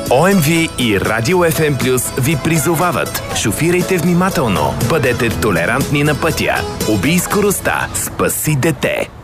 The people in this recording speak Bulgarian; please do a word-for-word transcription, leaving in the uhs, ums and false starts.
О М Ви и Радио Еф Ем Плюс ви призовават: шофирайте внимателно, бъдете толерантни на пътя, убий скоростта, спаси дете.